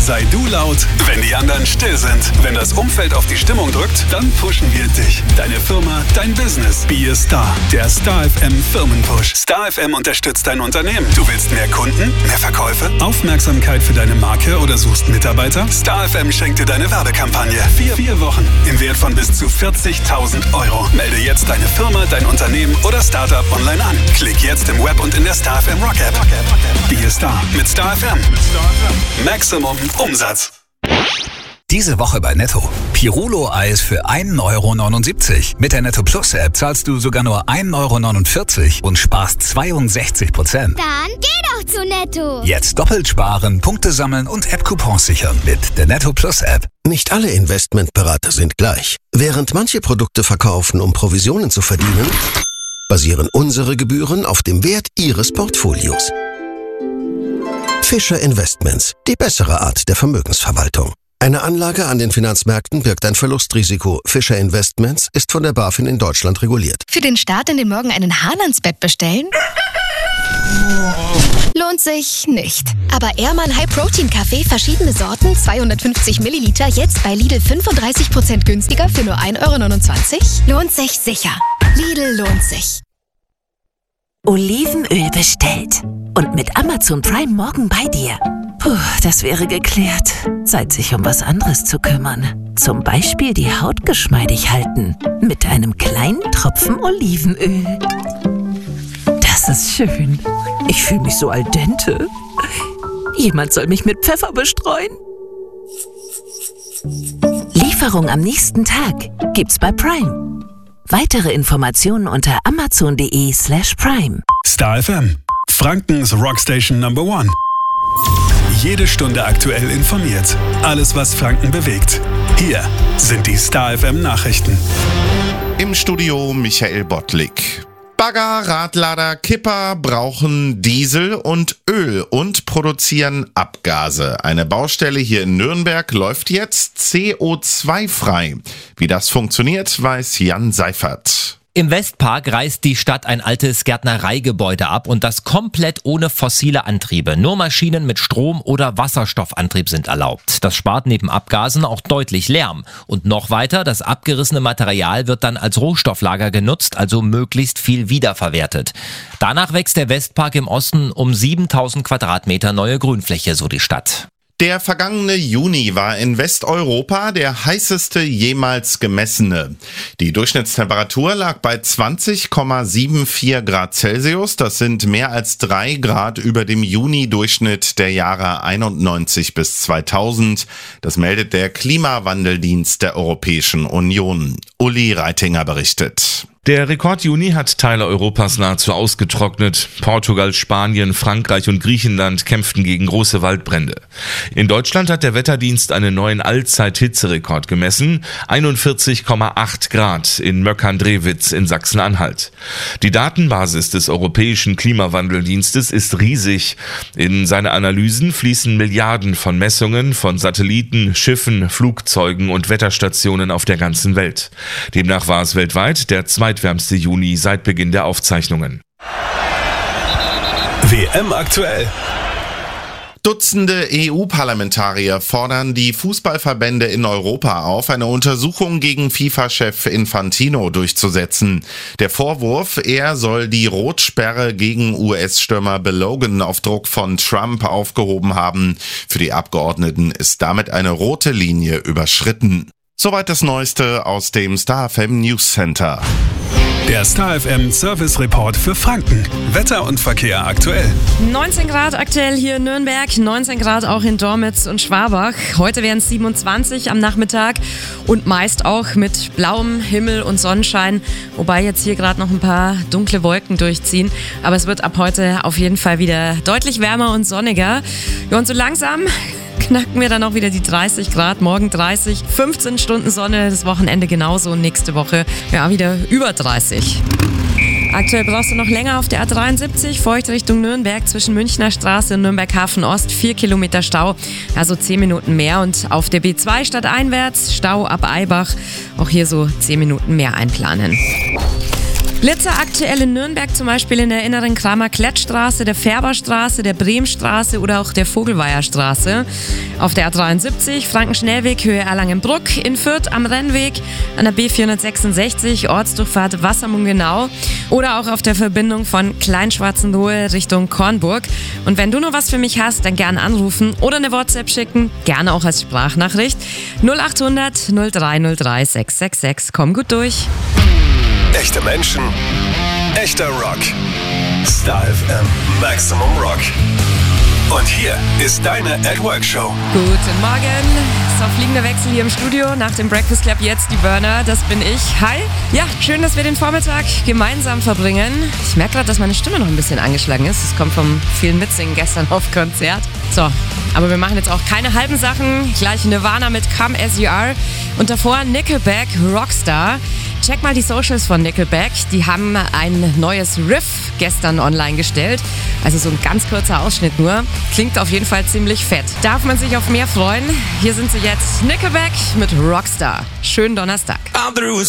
Sei du laut, wenn die anderen still sind. Wenn das Umfeld auf die Stimmung drückt, dann pushen wir dich. Deine Firma, dein Business. Be a Star. Der Star FM Firmenpush. Star FM unterstützt dein Unternehmen. Du willst mehr Kunden, mehr Verkäufe, Aufmerksamkeit für deine Marke oder suchst Mitarbeiter? Star FM schenkt dir deine Werbekampagne. 4 Wochen im Wert von bis zu 40.000 Euro. Melde jetzt deine Firma, dein Unternehmen oder Startup online an. Klick jetzt im Web und in der Star FM Rock App. Be a Star mit Star FM. Maximum Umsatz. Diese Woche bei Netto. Pirulo-Eis für 1,79 €. Mit der Netto Plus App zahlst du sogar nur 1,49 € und sparst 62%. Dann geh doch zu Netto. Jetzt doppelt sparen, Punkte sammeln und App-Coupons sichern mit der Netto Plus App. Nicht alle Investmentberater sind gleich. Während manche Produkte verkaufen, um Provisionen zu verdienen, basieren unsere Gebühren auf dem Wert Ihres Portfolios. Fischer Investments, die bessere Art der Vermögensverwaltung. Eine Anlage an den Finanzmärkten birgt ein Verlustrisiko. Fischer Investments ist von der BaFin in Deutschland reguliert. Für den Start in den Morgen einen Hahn ans Bett bestellen? Lohnt sich nicht. Aber Ehrmann High Protein Kaffee, verschiedene Sorten, 250 Milliliter, jetzt bei Lidl 35% günstiger für nur 1,29 €? Lohnt sich sicher. Lidl lohnt sich. Olivenöl bestellt. Und mit Amazon Prime morgen bei dir. Puh, das wäre geklärt. Zeit, sich um was anderes zu kümmern. Zum Beispiel die Haut geschmeidig halten. Mit einem kleinen Tropfen Olivenöl. Das ist schön. Ich fühle mich so al dente. Jemand soll mich mit Pfeffer bestreuen. Lieferung am nächsten Tag gibt's bei Prime. Weitere Informationen unter amazon.de/prime. Star FM. Frankens Rockstation Number 1. Jede Stunde aktuell informiert. Alles, was Franken bewegt. Hier sind die Star FM Nachrichten. Im Studio Michael Bottlik. Bagger, Radlader, Kipper brauchen Diesel und Öl und produzieren Abgase. Eine Baustelle hier in Nürnberg läuft jetzt CO2-frei. Wie das funktioniert, weiß Jan Seifert. Im Westpark reißt die Stadt ein altes Gärtnereigebäude ab und das komplett ohne fossile Antriebe. Nur Maschinen mit Strom- oder Wasserstoffantrieb sind erlaubt. Das spart neben Abgasen auch deutlich Lärm. Und noch weiter, das abgerissene Material wird dann als Rohstofflager genutzt, also möglichst viel wiederverwertet. Danach wächst der Westpark im Osten um 7.000 Quadratmeter neue Grünfläche, so die Stadt. Der vergangene Juni war in Westeuropa der heißeste jemals gemessene. Die Durchschnittstemperatur lag bei 20,74 Grad Celsius. Das sind mehr als 3 Grad über dem Juni-Durchschnitt der Jahre 91 bis 2000. Das meldet der Klimawandeldienst der Europäischen Union. Uli Reitinger berichtet. Der Rekord-Juni hat Teile Europas nahezu ausgetrocknet. Portugal, Spanien, Frankreich und Griechenland kämpften gegen große Waldbrände. In Deutschland hat der Wetterdienst einen neuen Allzeit-Hitzerekord gemessen. 41,8 Grad in Möckern-Drewitz in Sachsen-Anhalt. Die Datenbasis des Europäischen Klimawandeldienstes ist riesig. In seine Analysen fließen Milliarden von Messungen von Satelliten, Schiffen, Flugzeugen und Wetterstationen auf der ganzen Welt. Demnach war es weltweit der zweitwärmste Juni seit Beginn der Aufzeichnungen. WM aktuell. Dutzende EU-Parlamentarier fordern die Fußballverbände in Europa auf, eine Untersuchung gegen FIFA-Chef Infantino durchzusetzen. Der Vorwurf, er soll die Rotsperre gegen US-Stürmer Belogan auf Druck von Trump aufgehoben haben. Für die Abgeordneten ist damit eine rote Linie überschritten. Soweit das Neueste aus dem Star FM News Center. Der Star FM Service Report für Franken. Wetter und Verkehr aktuell. 19 Grad aktuell hier in Nürnberg, 19 Grad auch in Dormitz und Schwabach. Heute wären es 27 am Nachmittag und meist auch mit blauem Himmel und Sonnenschein. Wobei jetzt hier gerade noch ein paar dunkle Wolken durchziehen. Aber es wird ab heute auf jeden Fall wieder deutlich wärmer und sonniger. Ja, und so langsam knacken wir dann auch wieder die 30 Grad, morgen 30, 15 Stunden Sonne, das Wochenende genauso und nächste Woche ja wieder über 30. Aktuell brauchst du noch länger auf der A73, Feucht Richtung Nürnberg zwischen Münchner Straße und Nürnberg Hafen Ost, 4 Kilometer Stau, also 10 Minuten mehr. Und auf der B2 stadteinwärts, Stau ab Eibach, auch hier so 10 Minuten mehr einplanen. Blitzer aktuell in Nürnberg, zum Beispiel in der inneren Kramer-Klett-Straße, der Färberstraße, der Bremstraße oder auch der Vogelweierstraße. Auf der A73 Frankenschnellweg Höhe Erlangen-Bruck, in Fürth am Rennweg, an der B466 Ortsdurchfahrt Wassermungenau oder auch auf der Verbindung von Kleinschwarzenlohe Richtung Kornburg. Und wenn du noch was für mich hast, dann gerne anrufen oder eine WhatsApp schicken, gerne auch als Sprachnachricht. 0800 0303 666. Komm gut durch. Echte Menschen, echter Rock. Star FM Maximum Rock. Und hier ist deine At-Work-Show. Guten Morgen. So, fliegender Wechsel hier im Studio. Nach dem Breakfast Club jetzt die Burner. Das bin ich. Hi. Ja, schön, dass wir den Vormittag gemeinsam verbringen. Ich merke gerade, dass meine Stimme noch ein bisschen angeschlagen ist. Das kommt vom vielen Mitsingen gestern auf Konzert. So, aber wir machen jetzt auch keine halben Sachen. Gleich Nirvana mit Come As You Are. Und davor Nickelback, Rockstar. Check mal die Socials von Nickelback. Die haben ein neues Riff gestern online gestellt. Also so ein ganz kurzer Ausschnitt nur. Klingt auf jeden Fall ziemlich fett. Darf man sich auf mehr freuen? Hier sind sie jetzt, Nickelback mit Rockstar. Schönen Donnerstag. I'm through with